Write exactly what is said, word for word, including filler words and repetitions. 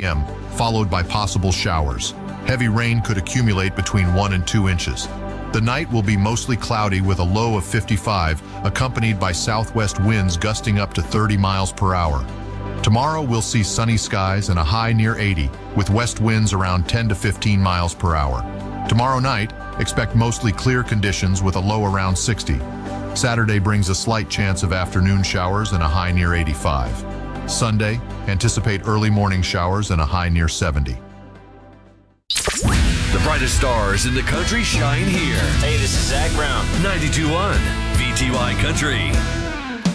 m, followed by possible showers. Heavy rain could accumulate between one and two inches. The night will be mostly cloudy with a low of fifty-five, accompanied by southwest winds gusting up to thirty miles per hour. Tomorrow we'll see sunny skies and a high near eighty, with west winds around ten to fifteen miles per hour. Tomorrow night, expect mostly clear conditions with a low around sixty. Saturday brings a slight chance of afternoon showers and a high near eighty-five. Sunday, anticipate early morning showers and a high near seventy. The brightest stars in the country shine here. Hey, this is Zach Brown. ninety-two point one V T Y Country.